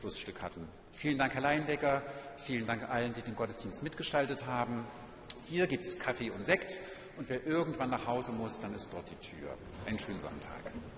Schlussstück hatten. Vielen Dank, Herr Leindecker, vielen Dank allen, die den Gottesdienst mitgestaltet haben. Hier gibt es Kaffee und Sekt und wer irgendwann nach Hause muss, dann ist dort die Tür. Einen schönen Sonntag.